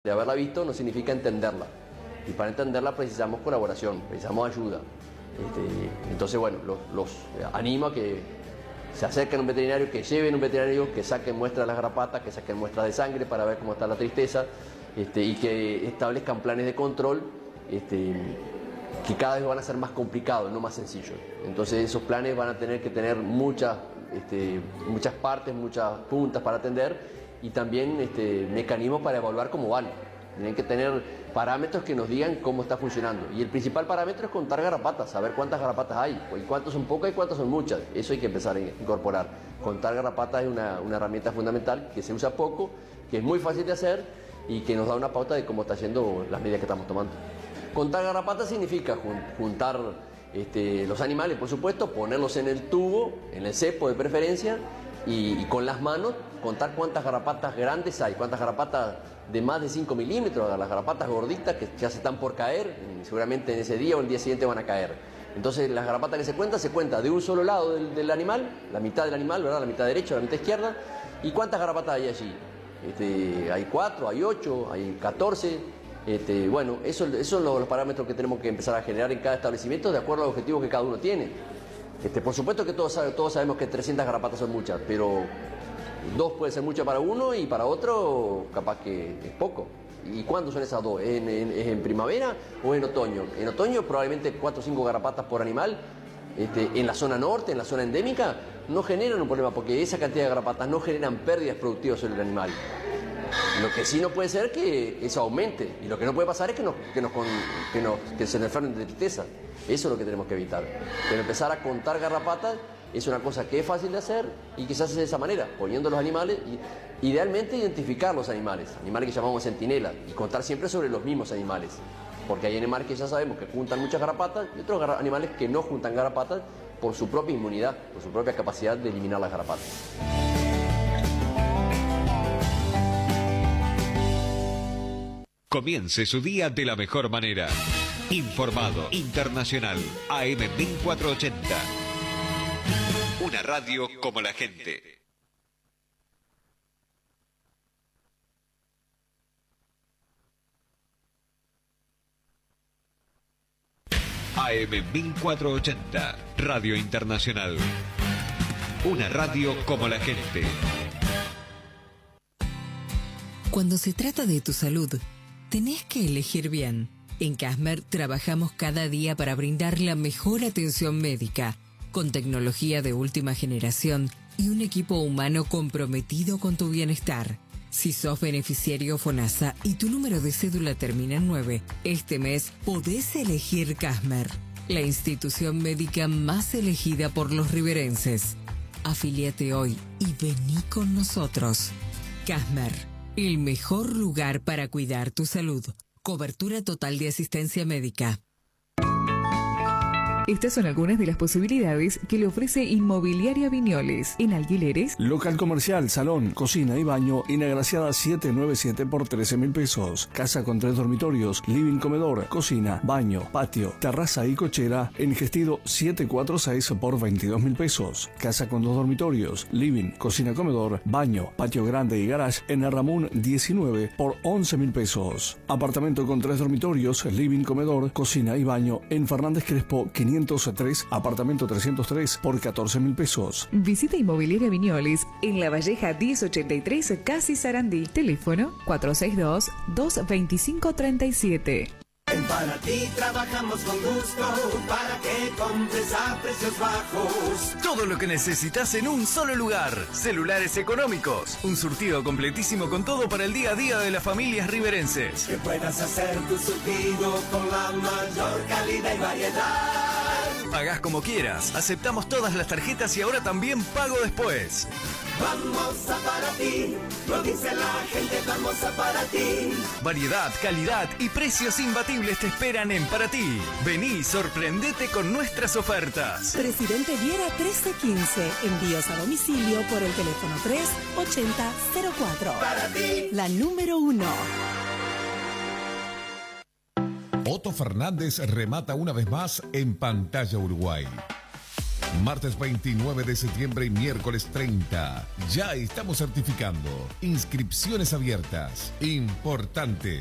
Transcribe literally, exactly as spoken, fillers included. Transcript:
De haberla visto no significa entenderla. Y para entenderla precisamos colaboración, precisamos ayuda. Este, entonces, bueno, los, los animo a que se acerquen a un veterinario, que lleven un veterinario, que saquen muestras de las garrapatas, que saquen muestras de sangre para ver cómo está la tristeza, este, y que establezcan planes de control este, que cada vez van a ser más complicados, no más sencillos. Entonces esos planes van a tener que tener muchas, este, muchas partes, muchas puntas para atender, y también este, mecanismos para evaluar cómo van. Tienen que tener parámetros que nos digan cómo está funcionando. Y el principal parámetro es contar garrapatas, saber cuántas garrapatas hay, y cuántas son pocas y cuántas son muchas. Eso hay que empezar a incorporar. Contar garrapatas es una, una herramienta fundamental que se usa poco, que es muy fácil de hacer y que nos da una pauta de cómo está yendo las medidas que estamos tomando. Contar garrapatas significa juntar este, los animales, por supuesto, ponerlos en el tubo, en el cepo de preferencia, y, y con las manos contar cuántas garrapatas grandes hay, cuántas garrapatas de más de cinco milímetros, las garrapatas gorditas que ya se están por caer, seguramente en ese día o el día siguiente van a caer. Entonces las garrapatas que se cuentan, se cuenta de un solo lado del, del animal, la mitad del animal, ¿verdad? La mitad derecha, la mitad izquierda, y cuántas garrapatas hay allí. Este, hay cuatro, hay ocho, hay catorce. Este, bueno, eso, esos son los, los parámetros que tenemos que empezar a generar en cada establecimiento de acuerdo a los objetivos que cada uno tiene. Este, por supuesto que todos, todos sabemos que trescientas garrapatas son muchas, pero dos puede ser mucho para uno y para otro capaz que es poco. ¿Y cuándo son esas dos? ¿Es en, en, ¿es en primavera o en otoño? En otoño probablemente cuatro o cinco garrapatas por animal. Este, en la zona norte, en la zona endémica, no generan un problema porque esa cantidad de garrapatas no generan pérdidas productivas sobre el animal. Lo que sí no puede ser que eso aumente, y lo que no puede pasar es que, nos, que, nos, que, nos, que se nos enfermen de tristeza. Eso es lo que tenemos que evitar. Pero empezar a contar garrapatas es una cosa que es fácil de hacer y que se hace de esa manera, poniendo los animales, y idealmente identificar los animales, animales que llamamos centinelas, y contar siempre sobre los mismos animales. Porque hay animales que ya sabemos que juntan muchas garrapatas y otros animales que no juntan garrapatas por su propia inmunidad, por su propia capacidad de eliminar las garrapatas. Comience su día de la mejor manera. Informado, internacional, A M mil cuatrocientos ochenta. Una radio como la gente. A M mil cuatrocientos ochenta, Radio Internacional. Una radio como la gente. Cuando se trata de tu salud, tenés que elegir bien. En Casmer trabajamos cada día para brindar la mejor atención médica, con tecnología de última generación y un equipo humano comprometido con tu bienestar. Si sos beneficiario FONASA y tu número de cédula termina en nueve, este mes podés elegir Casmer, la institución médica más elegida por los riverenses. Afíliate hoy y vení con nosotros. Casmer, el mejor lugar para cuidar tu salud. Cobertura total de asistencia médica. Estas son algunas de las posibilidades que le ofrece Inmobiliaria Viñoles. En alquileres, local comercial, salón, cocina y baño, inagraciada setecientos noventa y siete por trece mil pesos. Casa con tres dormitorios, living, comedor, cocina, baño, patio, terraza y cochera, en Gestido setecientos cuarenta y seis por veintidós mil pesos. Casa con dos dormitorios, living, cocina, comedor, baño, patio grande y garage, en Ramón diecinueve por once mil pesos. Apartamento con tres dormitorios, living, comedor, cocina y baño, en Fernández Crespo quinientos tres, apartamento trescientos tres por catorce mil pesos. Visita Inmobiliaria Viñoles en La Valleja diez ochenta y tres, Casi Sarandí. Teléfono cuatro seis dos, dos dos cinco, tres siete. En Para Ti trabajamos con gusto para que compres a precios bajos. Todo lo que necesitas en un solo lugar. Celulares económicos. Un surtido completísimo con todo para el día a día de las familias riverenses. Que puedas hacer tu surtido con la mayor calidad y variedad. Pagás como quieras. Aceptamos todas las tarjetas y ahora también pago después. Vamos a Para Ti, lo dice la gente, vamos a Para Ti. Variedad, calidad y precios imbatibles te esperan en Para Ti. Vení y sorprendete con nuestras ofertas. Presidente Viera trece quince. Envíos a domicilio por el teléfono tres ochenta cero cuatro. Para Ti. La número uno. Otto Fernández remata una vez más en Pantalla Uruguay. Martes veintinueve de septiembre y miércoles treinta. Ya estamos certificando. Inscripciones abiertas. Importante.